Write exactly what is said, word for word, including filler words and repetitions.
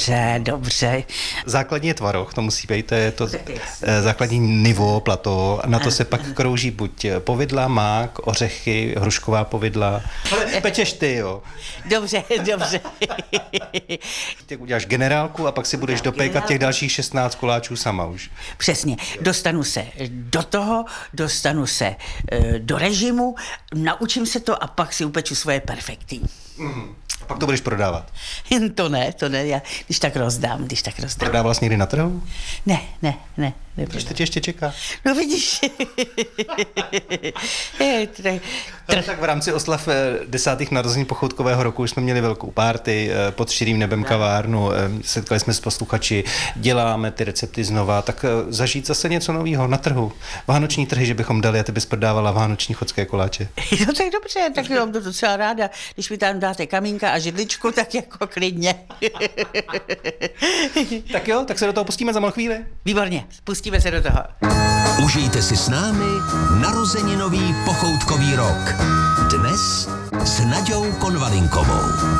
Dobře, dobře. Základní je tvaroh, to musí být, to je to základní nivo, plato. Na to se pak krouží buď povidla, mák, ořechy, hrušková povidla. Ale pečeš ty, jo. Dobře, dobře. Teď uděláš generálku a pak si budeš dopékat těch dalších šestnáct koláčů sama už. Přesně. Dostanu se do toho, dostanu se do režimu, naučím se to a pak si upeču svoje perfekty. Mm. A pak to budeš prodávat? To ne, to ne, já když tak rozdám, když tak rozdám. Prodávala jsi někdy na trhu? Ne, ne, ne. Proč to tě ještě čeká? No vidíš. je, tr- tr- tak v rámci oslav desátých narozenin Pochoutkového roku už jsme měli velkou párty pod širým nebem kavárnu, setkali jsme s posluchači, děláme ty recepty znova, tak zažít zase něco nového na trhu. Vánoční trhy, že bychom dali a ty bys prodávala vánoční chodské koláče. No tak dobře, tak jo, to docela ráda. Když mi tam dáte kamínka a židličku, tak jako klidně. Tak jo, tak se do toho pustíme za malou chvíli. Výborně, pustíme se do toho. Užijte si s námi narozeninový pochoutkový rok. Dnes s Naďou Konvalinkovou.